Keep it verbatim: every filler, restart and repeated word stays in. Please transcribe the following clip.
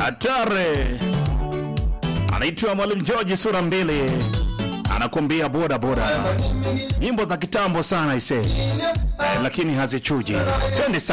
Atare anaitwa Mwalimu George sura mbili, anakumbia boda boda, nyimbo za kitambo sana ise, eh, lakini hazichuji. Twende.